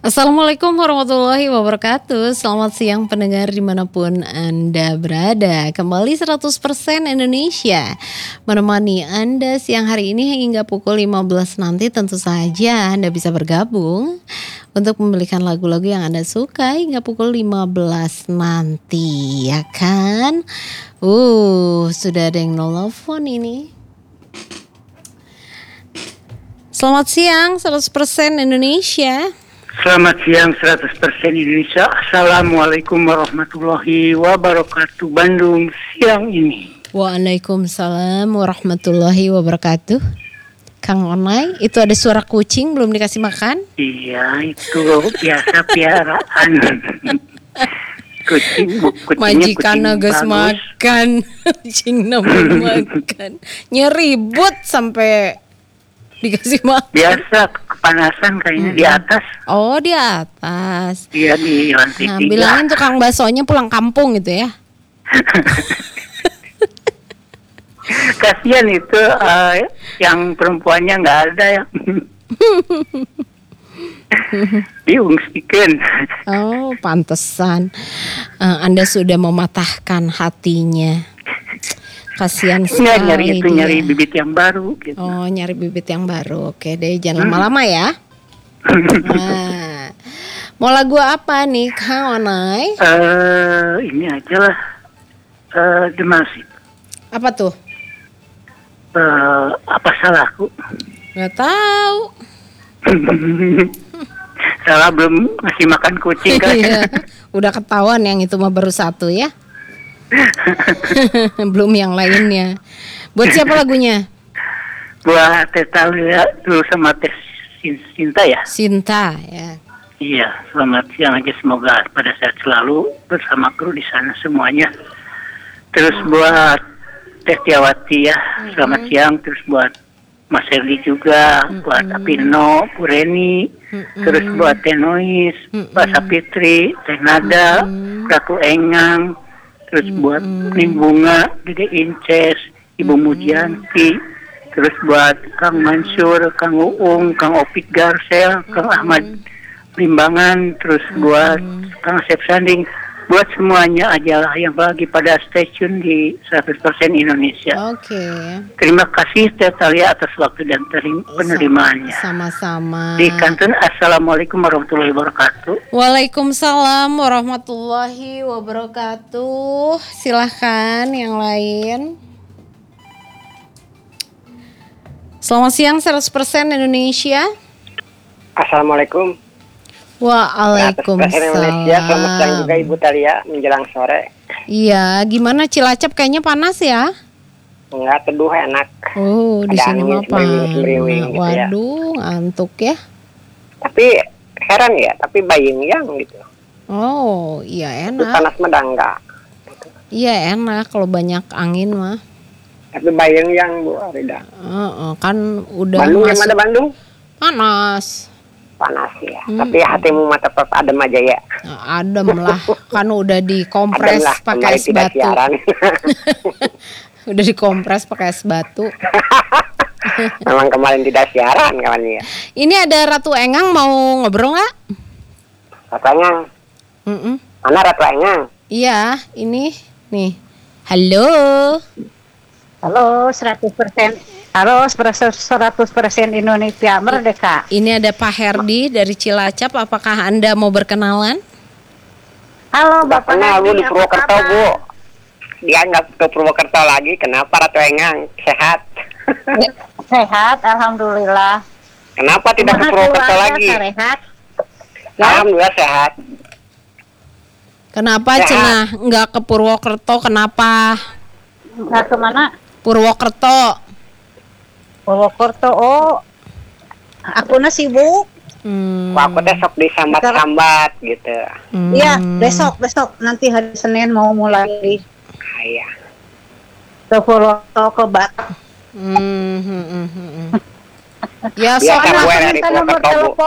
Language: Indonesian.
Assalamualaikum warahmatullahi wabarakatuh. Selamat siang pendengar dimanapun Anda berada. Kembali 100% Indonesia menemani Anda siang hari ini hingga pukul 15 nanti. Tentu saja Anda bisa bergabung untuk memilihkan lagu-lagu yang Anda suka hingga pukul 15 nanti, ya kan? Sudah ada yang nelfon ini. Selamat siang 100% Indonesia. Selamat siang 100% Indonesia. Assalamualaikum warahmatullahi wabarakatuh. Bandung siang ini. Waalaikumsalam warahmatullahi wabarakatuh. Kang Onai, itu ada suara kucing belum dikasih makan? Iya, itu biasa piaraan. Kucingnya Majikan kucing nagas bagus. makan, kucing namun makan. Nyeribut sampai dikasih makan. Biasa kepanasan kayaknya di atas. Oh, di atas. Iya, di lantai Nah, 3. bilangin tukang baksonya pulang kampung gitu ya. Kasihan itu yang perempuannya nggak ada ya. Diungsikan. Oh, pantesan. Anda sudah mematahkan hatinya. Kasihan Nggak, sekali nyari itu dia. nyari bibit yang baru gitu. Oh, nyari bibit yang baru. Oke deh, jangan lama-lama ya. Nah, mau lagu apa nih, Kang Onai? Ini aja lah. The Massive. Apa tuh? Apa salahku? Gak tahu. Salah belum ngasih makan kucing kan? Iya, udah ketahuan yang itu mah baru satu ya. Belum yang lainnya. Buat siapa lagunya? Buat Teh Talia dulu sama Teh Sinta ya. Sinta ya. Iya, selamat siang aja, semoga pada sehat selalu bersama kru di sana semuanya. Terus buat Teh Tiawati ya, selamat siang. Terus buat Mas Herdi juga, buat Apino, Bu Reni, terus buat Teh Nois, Pak Sapitri, Teh Nada, Ratu Engang, terus buat Nimbunga, Dede Inces, Ibu Mujianti, terus buat Kang Mansur, Kang Uung, Kang Opik Garsel, Kang Ahmad Limbangan, terus buat Kang Asep Sanding, buat semuanya aja lah yang lagi pada stay tune di 100% Indonesia. Oke. Terima kasih Teh Talia atas waktu dan penerimaannya. Sama-sama. Di kantor, Assalamualaikum warahmatullahi wabarakatuh. Waalaikumsalam warahmatullahi wabarakatuh. Silahkan yang lain. Selamat siang 100% Indonesia. Assalamualaikum. Waalaikumsalam. Indonesia, selamat siang juga Ibu Talia menjelang sore. Iya, gimana Cilacap kayaknya panas ya? Enggak, teduh enak. Oh, di Ada sini angin mah panas. semeriwing gitu ya. Waduh, ngantuk ya. Tapi heran ya, tapi bayang gitu. Oh, iya Tapi enak. panas mah enggak. Iya enak kalau banyak angin mah. Tapi bayang Bu Arida. Kan udah Bandung masuk gimana Bandung? panas. Panas ya. Tapi hatimu mah tetap adem aja ya. Nah, adem lah, kan udah dikompres Adem lah, pakai kembali es tidak batu. siaran. Udah dikompres pakai es batu. Memang kemarin tidak siaran kawan ya. Ini ada Ratu Engang mau ngobrol nggak? Katanya, mana Ratu Engang? Iya, ini nih. Halo. Halo, 100%. Halo, 100% Indonesia merdeka. Ini ada Pak Herdi dari Cilacap. Apakah Anda mau berkenalan? Halo, Udah Bapak kenal Bu Herdi, di apa Purwokerto kabar? Bu. Dia nggak ke Purwokerto lagi. Kenapa Ratu Engang? Sehat? Sehat, alhamdulillah. Kenapa tidak ke Gimana Purwokerto keluarga, lagi? Sehat? Ya? Alhamdulillah sehat. Kenapa Sehat. Cenah nggak ke Purwokerto? Kenapa? Nggak kemana? Purwokerto. Purwokerto. Oh, aku sibuk. Wah, aku teh sok disambat-sambat gitu. Iya, besok nanti hari Senin mau mulai Iya. ke Purwokerto ke Batam. Ya, Biasa sok lah. gue dari Minta nomor Purwokerto Bu. telepon.